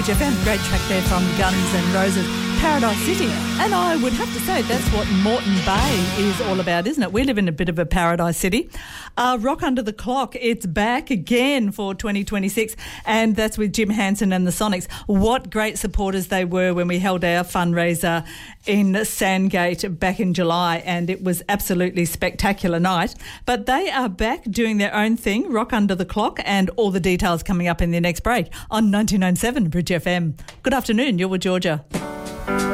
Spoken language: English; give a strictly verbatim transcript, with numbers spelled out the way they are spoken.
Jeff, and great track there from Guns N' Roses, Paradise City. And I would have to say that's what Moreton Bay is all about, isn't it? We live in a bit of a paradise city. Uh, Rock Under the Clock, it's back again for twenty twenty-six, and that's with Jim Hansen and the Sonics. What great supporters they were when we held our fundraiser in Sandgate back in July, and it was absolutely spectacular night. But they are back doing their own thing, Rock Under the Clock, and all the details coming up in the next break on ninety-nine point seven Bridge F M. Good afternoon, you're with Georgia.